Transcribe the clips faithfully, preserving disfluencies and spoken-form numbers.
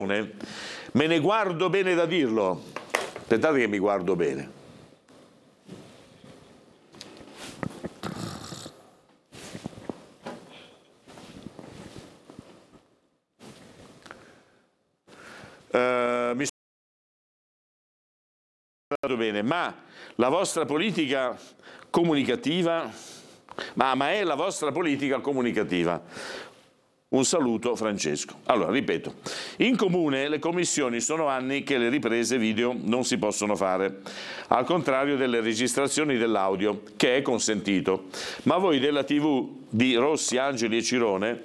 Me ne guardo bene da dirlo. Aspettate che mi guardo bene. Uh, mi sono bene, ma la vostra politica comunicativa, ma, ma è la vostra politica comunicativa. Un saluto, Francesco. Allora, ripeto, in comune le commissioni sono anni che le riprese video non si possono fare, al contrario delle registrazioni dell'audio, che è consentito. Ma voi della tivù di Rossi, Angeli e Cirone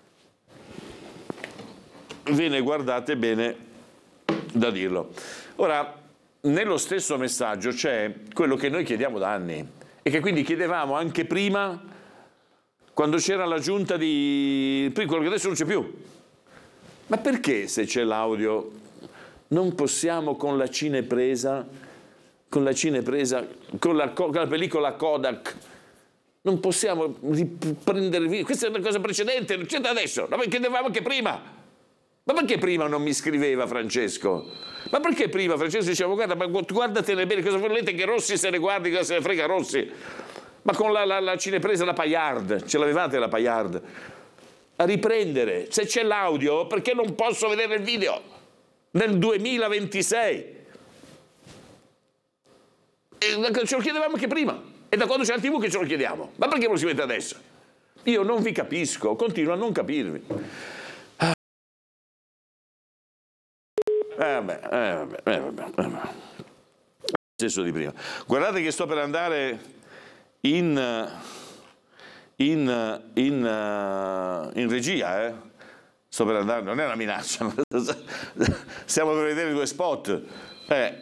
ve ne guardate bene da dirlo. Ora, nello stesso messaggio c'è quello che noi chiediamo da anni e che quindi chiedevamo anche prima, quando c'era la giunta di... quello che adesso non c'è più. Ma perché se c'è l'audio non possiamo con la cinepresa, con la cinepresa, con la, con la pellicola Kodak, non possiamo riprendere video? Questa è una cosa precedente, non c'è da adesso, ma chiedevamo anche prima. Ma perché prima non mi scriveva Francesco? Ma perché prima Francesco diceva guarda, ma guardatene bene, cosa volete che Rossi se ne guardi, cosa se ne frega Rossi? Ma con la, la, la cinepresa, la Payard, ce l'avevate la Payard? A riprendere, se c'è l'audio, perché non posso vedere il video nel duemilaventisei? E ce lo chiedevamo anche prima, e da quando c'è la tivù che ce lo chiediamo. Ma perché non si mette adesso? Io non vi capisco, continuo a non capirvi. Eh vabbè, eh vabbè, eh vabbè, eh vabbè. Stesso di prima. Guardate che sto per andare in, in, in, in regia, eh? Sto per andare, non è una minaccia, stiamo per vedere due spot. Eh.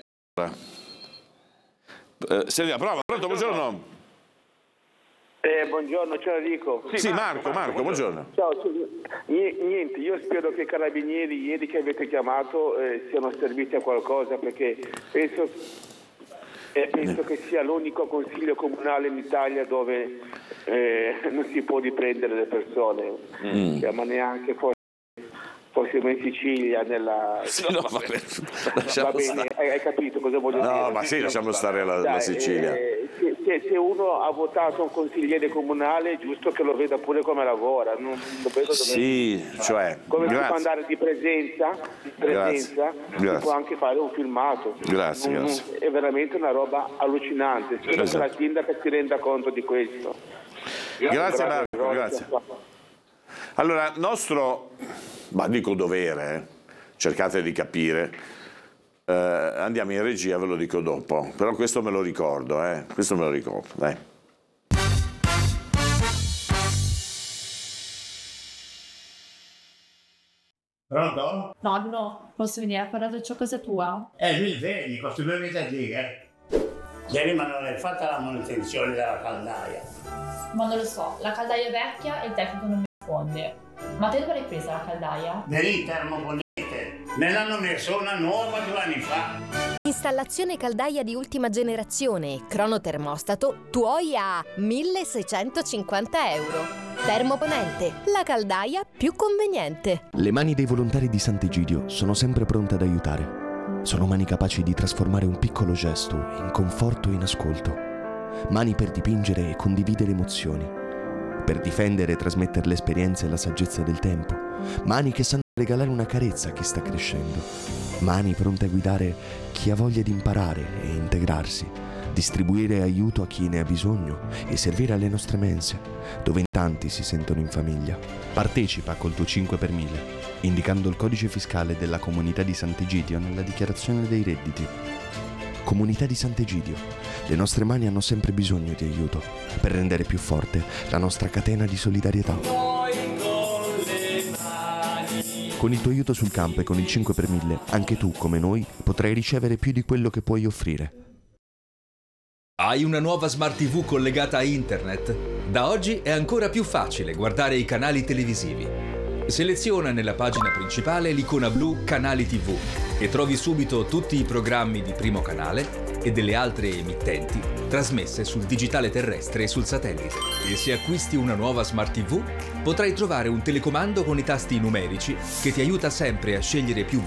Eh, sentiamo, prova, pronto, buongiorno. Eh, buongiorno, ce la dico. Sì, sì Marco, Marco, buongiorno. Ciao, niente, io spero che i carabinieri ieri che avete chiamato eh, siano serviti a qualcosa, perché penso, eh, penso che sia l'unico consiglio comunale in Italia dove eh, non si può riprendere le persone, mm. cioè, ma neanche forse, forse in Sicilia, nella... Sì, no, va bene, va bene hai, hai capito cosa voglio no, dire? No, ma sì, lasciamo stare la, Dai, la Sicilia. Eh, se, se uno ha votato un consigliere comunale è giusto che lo veda pure come lavora, non, non vedo dove sì, cioè, come grazie. si può andare di presenza, di presenza grazie. si può anche fare un filmato. Grazie, non, grazie. È veramente una roba allucinante, spero esatto. che la sindaca si renda conto di questo. Grazie Marco, grazie. Allora, nostro, ma dico dovere, eh? cercate di capire. Uh, andiamo in regia, ve lo dico dopo, però questo me lo ricordo, eh? questo me lo ricordo, dai. Pronto? Nonno, posso venire a fare la doccia a casa tua? Eh, mi vedi, questi due mesi lì, eh. Ieri ma non hai fatto la manutenzione della caldaia. Ma non lo so, la caldaia è vecchia e il tecnico non mi risponde. Ma te dove l'hai presa la caldaia? Nel termoponente. Ne hanno messo una nuova due anni fa. Installazione caldaia di ultima generazione, cronotermostato, tuoi a milleseicentocinquanta euro. Termoponente, la caldaia più conveniente. Le mani dei volontari di Sant'Egidio sono sempre pronte ad aiutare. Sono mani capaci di trasformare un piccolo gesto in conforto e in ascolto. Mani per dipingere e condividere emozioni. Per difendere e trasmettere l'esperienza e la saggezza del tempo. Mani che sanno regalare una carezza a chi sta crescendo. Mani pronte a guidare chi ha voglia di imparare e integrarsi, distribuire aiuto a chi ne ha bisogno e servire alle nostre mense, dove in tanti si sentono in famiglia. Partecipa col tuo cinque per mille, indicando il codice fiscale della Comunità di Sant'Egidio nella dichiarazione dei redditi. Comunità di Sant'Egidio, le nostre mani hanno sempre bisogno di aiuto per rendere più forte la nostra catena di solidarietà. Con il tuo aiuto sul campo e con il cinque per mille, anche tu, come noi, potrai ricevere più di quello che puoi offrire. Hai una nuova Smart tivù collegata a internet? Da oggi è ancora più facile guardare i canali televisivi. Seleziona nella pagina principale l'icona blu Canali tivù e trovi subito tutti i programmi di Primo Canale e delle altre emittenti trasmesse sul digitale terrestre e sul satellite. E se acquisti una nuova Smart tivù, potrai trovare un telecomando con i tasti numerici che ti aiuta sempre a scegliere più